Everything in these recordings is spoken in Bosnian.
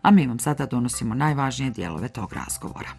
a mi vam sada donosimo najvažnije dijelove tog razgovora.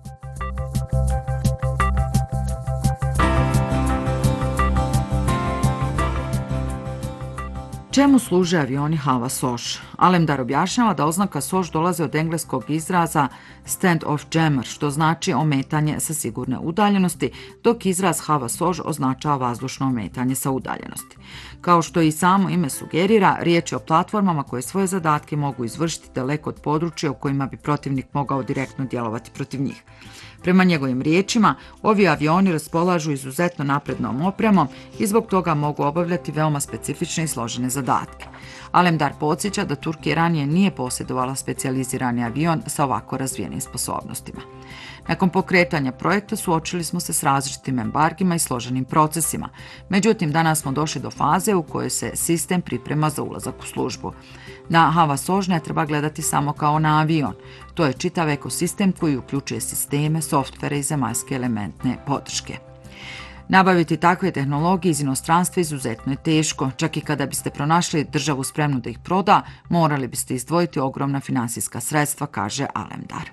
Čemu služe avioni HAWA-SOJ? Alemdar objašnjava da oznaka SOJ dolazi od engleskog izraza stand off jammer, što znači ometanje sa sigurne udaljenosti, dok izraz HAWA-SOJ označava vazdušno ometanje sa udaljenosti. Kao što i samo ime sugerira, riječ je o platformama koje svoje zadatke mogu izvršiti daleko od područja u kojima bi protivnik mogao direktno djelovati protiv njih. Prema njegovim riječima, ovi avioni raspolažu izuzetno naprednom opremom i zbog toga mogu obavljati veoma specifične i složene zadatke. Alemdar podsjeća da Turkija ranije nije posjedovala specijalizirani avion sa ovako razvijenim sposobnostima. Nakon pokretanja projekta suočili smo se s različitim embargima i složenim procesima. Međutim, danas smo došli do faze u kojoj se sistem priprema za ulazak u službu. Na HAWA-SOJ ne treba gledati samo kao na avion. To je čitav ekosistem koji uključuje sisteme, softvere i zemaljske elementne podrške. Nabaviti takve tehnologije iz inostranstva izuzetno je teško. Čak i kada biste pronašli državu spremnu da ih proda, morali biste izdvojiti ogromna finansijska sredstva, kaže Alemdar.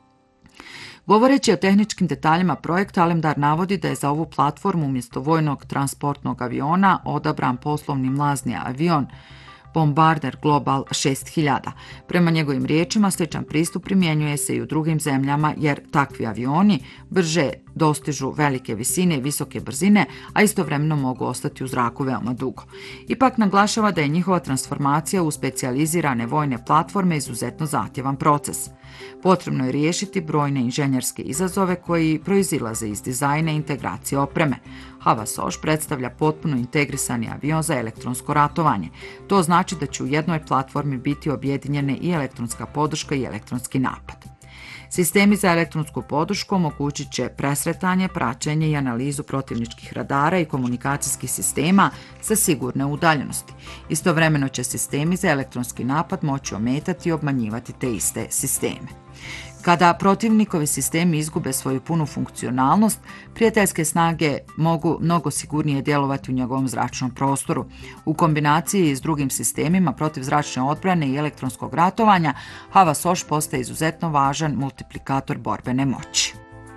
Govoreći o tehničkim detaljima projekta, Alemdar navodi da je za ovu platformu umjesto vojnog transportnog aviona odabran poslovni mlazni avion Bombarder Global 6000. Prema njegovim riječima, sličan pristup primjenjuje se i u drugim zemljama jer takvi avioni brže dostižu velike visine i visoke brzine, a istovremeno mogu ostati u zraku veoma dugo. Ipak naglašava da je njihova transformacija u specijalizirane vojne platforme izuzetno zahtjevan proces. Potrebno je riješiti brojne inženjerske izazove koji proizilaze iz dizajna i integracije opreme. HAWA-SOJ predstavlja potpuno integrisani avion za elektronsko ratovanje. To znači da će u jednoj platformi biti objedinjene i elektronska podrška i elektronski napad. Sistemi za elektronsku podršku omogućit će presretanje, praćenje i analizu protivničkih radara i komunikacijskih sistema sa sigurne udaljenosti. Istovremeno će sistemi za elektronski napad moći ometati i obmanjivati te iste sisteme. Kada protivnikovi sistemi izgube svoju punu funkcionalnost, prijateljske snage mogu mnogo sigurnije djelovati u njegovom zračnom prostoru. U kombinaciji s drugim sistemima protivzračne odbrane i elektronskog ratovanja, HAWA-SOJ postaje izuzetno važan multiplikator borbene moći.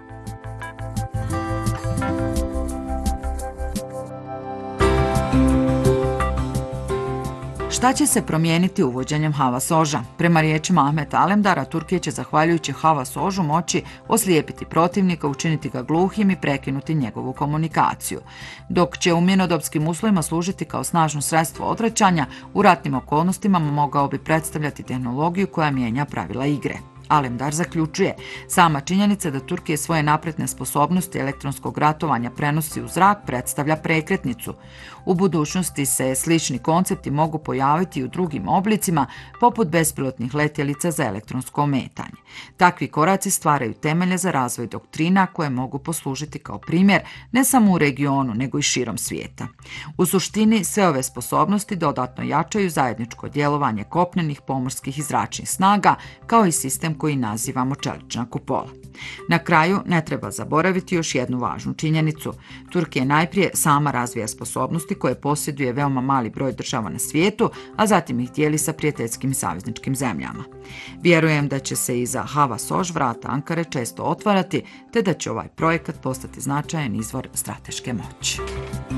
Šta će se promijeniti uvođenjem HAWA-SOJ-a? Prema riječima Ahmeta Alemdara, Turkija će zahvaljujući HAWA-SOJ-u moći oslijepiti protivnika, učiniti ga gluhim i prekinuti njegovu komunikaciju. Dok će u mirnodopskim uslovima služiti kao snažno sredstvo odvraćanja, u ratnim okolnostima mogao bi predstavljati tehnologiju koja mijenja pravila igre. Alemdar zaključuje, sama činjenica da Turkija svoje napredne sposobnosti elektronskog ratovanja prenosi u zrak predstavlja prekretnicu. U budućnosti se slični koncepti mogu pojaviti i u drugim oblicima, poput bespilotnih letjelica za elektronsko ometanje. Takvi koraci stvaraju temelje za razvoj doktrina koje mogu poslužiti kao primjer ne samo u regionu, nego i širom svijeta. U suštini, sve ove sposobnosti dodatno jačaju zajedničko djelovanje kopnenih, pomorskih i zračnih snaga, kao i sistem koji nazivamo čelična kupola. Na kraju, ne treba zaboraviti još jednu važnu činjenicu. Turkija najprije sama razvija sposobnosti koje posjeduje veoma mali broj država na svijetu, a zatim ih dijeli sa prijateljskim i savezničkim zemljama. Vjerujem da će se i za HAWA-SOJ vrata Ankare često otvarati, te da će ovaj projekat postati značajan izvor strateške moći.